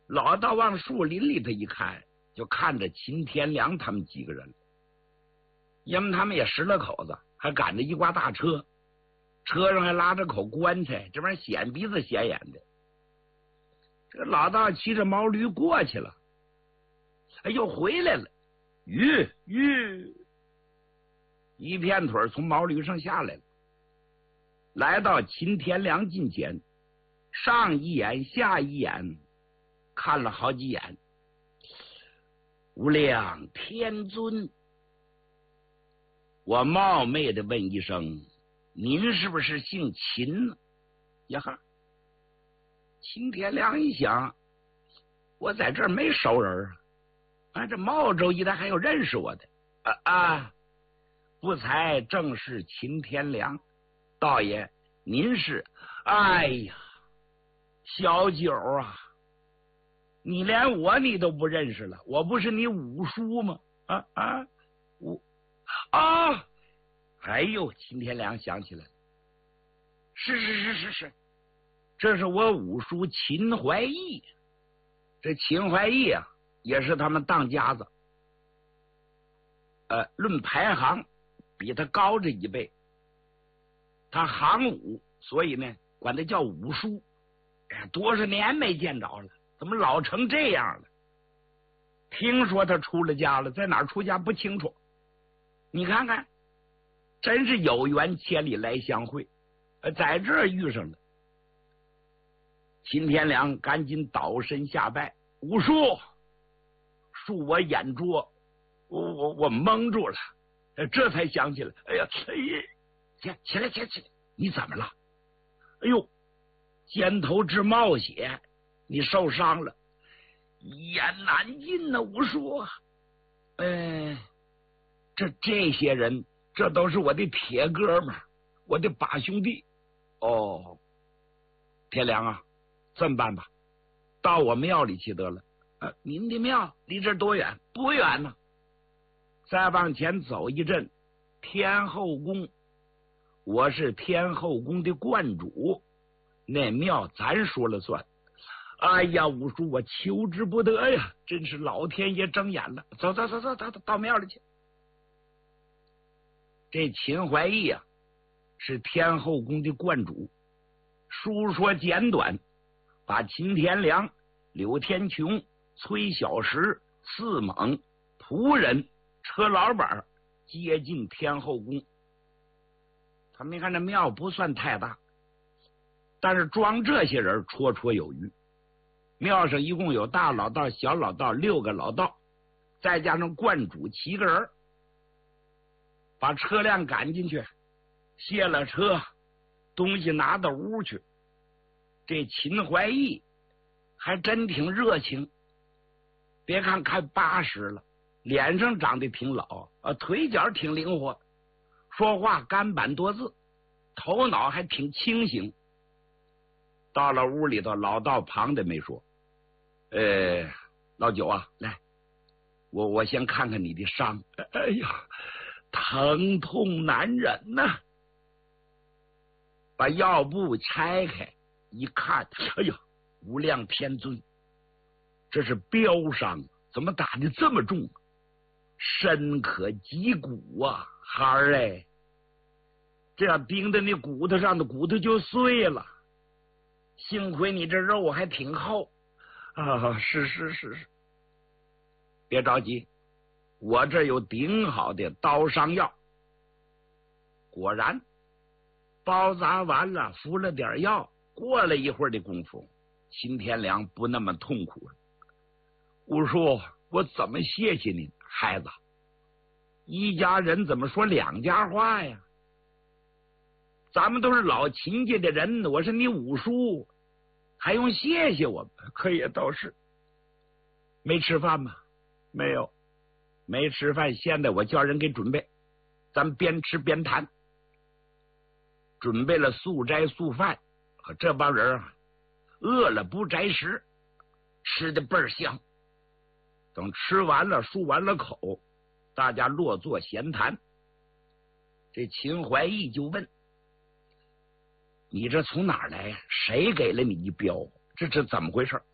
老道往树林里头一看，就看着秦天良他们几个人，因为他们也拾了口子，还赶着一挂大车，车上还拉着口棺材，这玩意显鼻子显眼的。这个老道骑着毛驴过去了，又回来了，一片腿从毛驴上下来了，来到秦天良近前，上一眼下一眼看了好几眼。无量天尊，我冒昧的问一声，您是不是姓秦呢？呀哈！秦天良一想，我在这儿没熟人啊，这茂州一带还有认识我的不才正是秦天良道爷，您是？哎呀，小九啊，你连你都不认识了，我不是你五叔吗？哎呦，秦天良想起来了，是，这是我五叔秦怀义。这秦怀义啊，也是他们当家子，论排行比他高着一辈，他行五，所以呢管他叫五叔。多少年没见着了，怎么老成这样了？听说他出了家了，在哪儿出家不清楚。你看看，真是有缘千里来相会，在这儿遇上了。秦天良赶紧倒身下拜，五叔，恕我眼拙，我蒙住了，这才想起来。哎呀，起来，你怎么了？哎呦，肩头直冒血，你受伤了，一言难尽呢，五叔。这些人，这都是我的铁哥们，我的把兄弟。哦，天良啊，这么办吧，到我庙里去得了。您的庙离这儿多远？不远呢，再往前走一阵，天后宫，我是天后宫的观主，那庙咱说了算。哎呀，五叔，我求之不得呀，真是老天爷睁眼了。走，到庙里去。这秦怀义啊，是天后宫的观主。书说简短，把秦天良、柳天琼、崔小石、四猛、仆人、车老板接进天后宫。他们看这庙不算太大，但是装这些人绰绰有余。庙上一共有大老道、小老道6个老道，再加上观主7个人，把车辆赶进去，卸了车，东西拿到屋去。这秦怀义还真挺热情，别看80了，脸上长得挺老，腿脚挺灵活，说话干板多字，头脑还挺清醒。到了屋里头，老道旁的没说，老九啊，来，我先看看你的伤。哎呀，疼痛难忍呐！把药布拆开一看，哎呀，无量天尊，这是标伤，怎么打的这么重？深可击骨啊，孩儿哎，这样钉在那骨头上的骨头就碎了。幸亏你这肉还挺厚啊！是，别着急，我这有顶好的刀伤药。果然包扎完了，敷了点药，过了一会儿的功夫，秦天良不那么痛苦了。五叔，我怎么谢谢您？孩子，一家人怎么说两家话呀？咱们都是老秦家的人，我是你五叔，还用谢谢我吗？可也倒是。没吃饭吗？没有，没吃饭。现在我叫人给准备，咱们边吃边谈。准备了素斋素饭，和这帮人啊，饿了不摘食，吃的倍儿香。等吃完了漱完了口，大家落座闲谈。这秦怀义就问，你这从哪儿来呀？谁给了你一镖？这怎么回事？